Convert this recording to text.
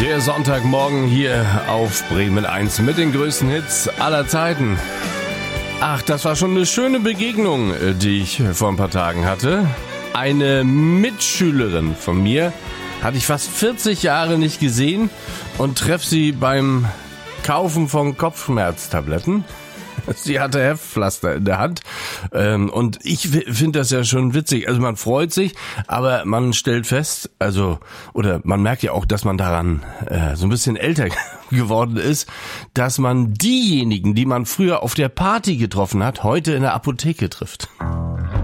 Der Sonntagmorgen hier auf Bremen 1 mit den größten Hits aller Zeiten. Ach, das war schon eine schöne Begegnung, die ich vor ein paar Tagen hatte. Eine Mitschülerin von mir hatte ich fast 40 Jahre nicht gesehen und treffe sie beim Kaufen von Kopfschmerztabletten. Sie hatte Heftpflaster in der Hand und ich finde das ja schon witzig. Also man freut sich, aber man stellt fest, oder man merkt ja auch, dass man daran so ein bisschen älter geworden ist, dass man diejenigen, die man früher auf der Party getroffen hat, heute in der Apotheke trifft.